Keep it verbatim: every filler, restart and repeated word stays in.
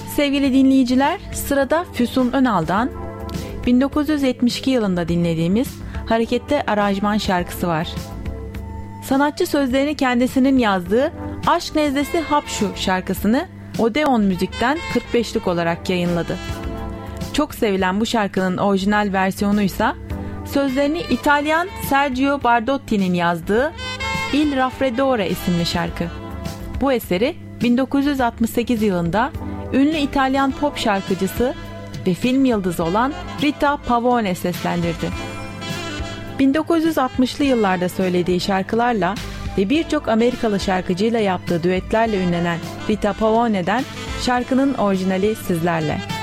Sevgili dinleyiciler, sırada Füsun Önal'dan bin dokuz yüz yetmiş iki yılında dinlediğimiz Harekette Aranjman şarkısı var. Sanatçı sözlerini kendisinin yazdığı Aşk Nezlesi Hapşu şarkısını Odeon Müzik'ten kırk beşlik olarak yayınladı. Çok sevilen bu şarkının orijinal versiyonuysa sözlerini İtalyan Sergio Bardotti'nin yazdığı Il Raffreddore isimli şarkı. Bu eseri bin dokuz yüz altmış sekiz yılında ünlü İtalyan pop şarkıcısı ve film yıldızı olan Rita Pavone seslendirdi. bin dokuz yüz altmışlı yıllarda söylediği şarkılarla ve birçok Amerikalı şarkıcıyla yaptığı düetlerle ünlenen Rita Pavone'den şarkının orijinali sizlerle.